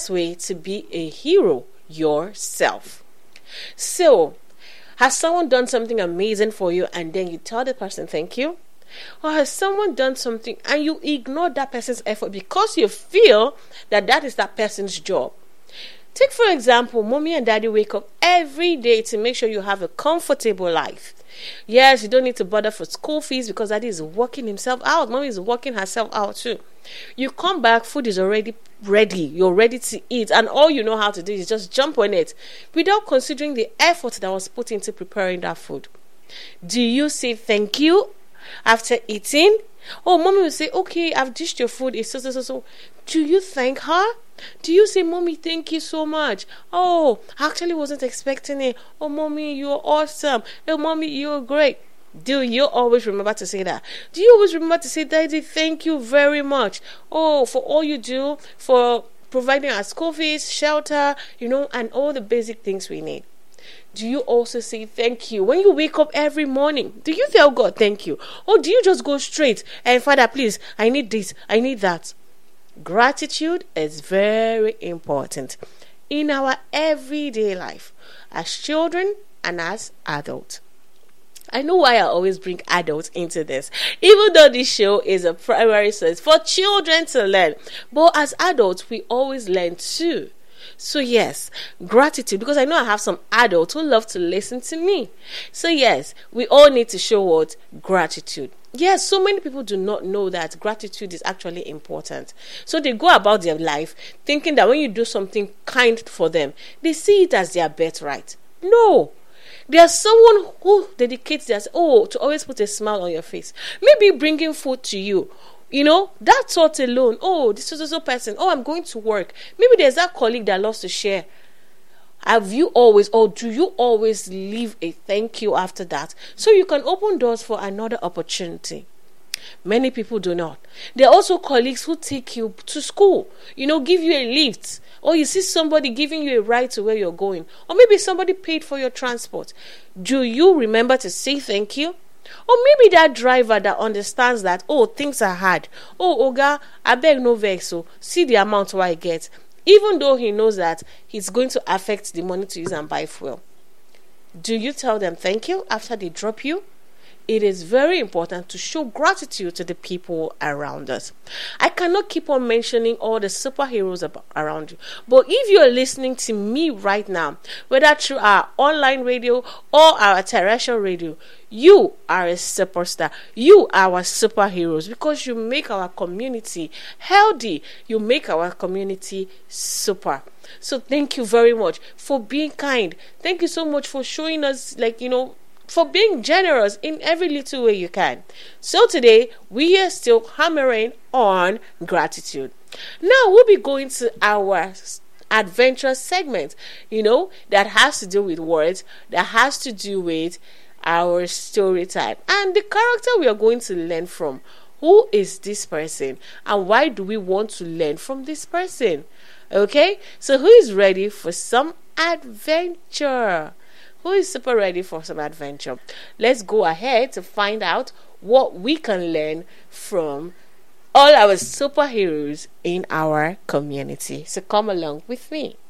best way to be a hero yourself. So, has someone done something amazing for you and then you tell the person thank you? Or has someone done something and you ignore that person's effort because you feel that that is that person's job? Take for example, mommy and daddy wake up every day to make sure you have a comfortable life. Yes, you don't need to bother for school fees because daddy is working himself out. Mommy is working herself out too. You come back, food is already ready. You're ready to eat, and all you know how to do is just jump on it without considering the effort that was put into preparing that food. Do you say thank you after eating? Oh, mommy will say, okay, I've dished your food. It's so. Do you thank her? Do you say, mommy, thank you so much? Oh, I actually wasn't expecting it. Oh, mommy, you're awesome. Oh, mommy, you're great. Do you always remember to say that? Do you always remember to say, daddy, thank you very much? Oh, for all you do, for providing our school fees, shelter, and all the basic things we need. Do you also say thank you when you wake up every morning? Do you tell God thank you? Or do you just go straight and, Father, please, I need this, I need that? Gratitude is very important in our everyday life as children and as adults. I know why I always bring adults into this, even though this show is a primary source for children to learn. But as adults, we always learn too. So yes, gratitude, because I know I have some adults who love to listen to me. So yes, we all need to show what? Gratitude. Yes, so many people do not know that gratitude is actually important. So they go about their life thinking that when you do something kind for them, they see it as their birthright. No. There's someone who dedicates their to always put a smile on your face. Maybe bringing food to you. That thought alone. Oh, this is also person. Oh, I'm going to work. Maybe there's that colleague that loves to share. Have you always, or do you always leave a thank you after that so you can open doors for another opportunity? Many people do not. There are also colleagues who take you to school, give you a lift, or you see somebody giving you a ride to where you're going, or maybe somebody paid for your transport. Do you remember to say thank you? Or maybe that driver that understands that, things are hard. Oh, Oga, I beg no vex, so see the amount I get. Even though he knows that it's going to affect the money to use and buy fuel. Do you tell them thank you after they drop you? It is very important to show gratitude to the people around us. I cannot keep on mentioning all the superheroes around you. But if you're listening to me right now, whether through our online radio or our terrestrial radio, you are a superstar. You are our superheroes because you make our community healthy. You make our community super. So thank you very much for being kind. Thank you so much for showing us, for being generous in every little way you can. So today, we are still hammering on gratitude. Now, we'll be going to our adventure segment, that has to do with words, that has to do with our story time. And the character we are going to learn from. Who is this person? And why do we want to learn from this person? Okay? So who is ready for some adventure? Who is super ready for some adventure? Let's go ahead to find out what we can learn from all our superheroes in our community. So come along with me.